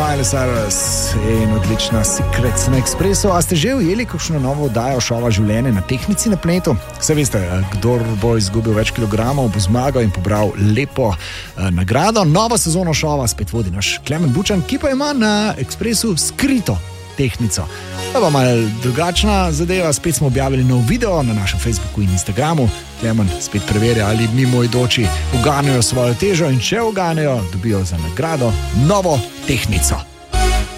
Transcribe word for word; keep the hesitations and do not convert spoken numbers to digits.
Miley Cyrus in odlična Secrets na Expressu. A ste že ujeli kakšno novo oddajo šova Življenje na tehnici na planetu? Vse veste, kdor bo izgubil več kilogramov, bo zmagal in pobral lepo eh, nagrado. Novo sezono šova spet vodi naš Klemen Bučan, ki pa ima na Expressu skrito tehnico. To pa malo drugačna zadeva, spet smo objavili nov video na našem Facebooku in Instagramu. Klemen spet preverja, ali mimoidoči uganejo svojo težo in če uganejo, dobijo za nagrado novo tehnico.